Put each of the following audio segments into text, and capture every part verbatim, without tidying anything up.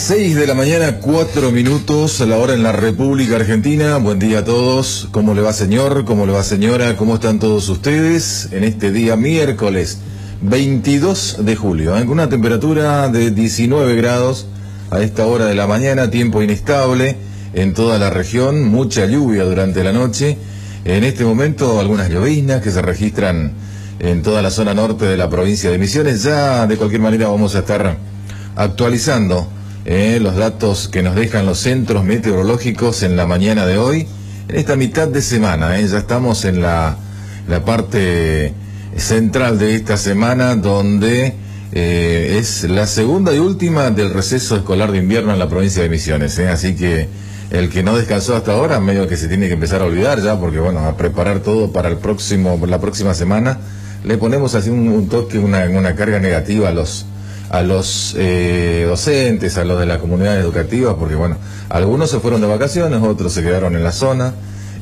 seis de la mañana, cuatro minutos, a la hora en la República Argentina. Buen día a todos. ¿Cómo le va, señor? ¿Cómo le va, señora? ¿Cómo están todos ustedes en este día miércoles veintidós de julio? ¿eh? Con una temperatura de diecinueve grados a esta hora de la mañana, tiempo inestable en toda la región, mucha lluvia durante la noche. En este momento algunas lloviznas que se registran en toda la zona norte de la provincia de Misiones. Ya de cualquier manera vamos a estar actualizando eh, los datos que nos dejan los centros meteorológicos en la mañana de hoy, en esta mitad de semana. Eh, ya estamos en la, la parte central de esta semana, donde eh, es la segunda y última del receso escolar de invierno en la provincia de Misiones. Eh, así que el que no descansó hasta ahora, medio que se tiene que empezar a olvidar ya, porque bueno, a preparar todo para el próximo, la próxima semana. Le ponemos así un, un toque, una, una carga negativa a los a los eh, docentes, a los de la comunidad educativa, porque bueno, algunos se fueron de vacaciones, otros se quedaron en la zona,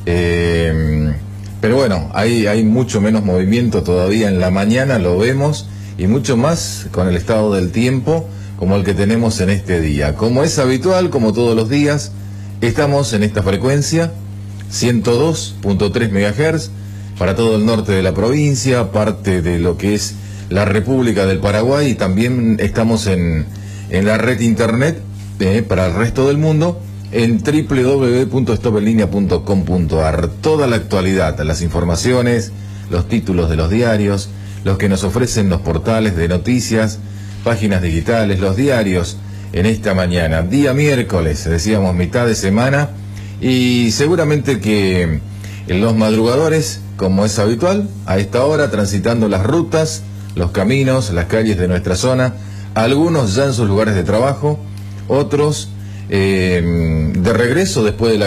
eh, pero bueno, hay, hay mucho menos movimiento todavía en la mañana, lo vemos, y mucho más con el estado del tiempo como el que tenemos en este día. Como es habitual, como todos los días, estamos en esta frecuencia, ciento dos punto tres megahertz, para todo el norte de la provincia, parte de lo que es la República del Paraguay, y también estamos en, en la red internet eh, para el resto del mundo en doble u doble u doble u punto stop en línea punto com punto a r. Toda la actualidad, las informaciones, los títulos de los diarios, los que nos ofrecen los portales de noticias, páginas digitales, los diarios en esta mañana, día miércoles, decíamos mitad de semana, y seguramente que los madrugadores, como es habitual, a esta hora transitando las rutas, los caminos, las calles de nuestra zona, algunos ya en sus lugares de trabajo, otros eh, de regreso después de la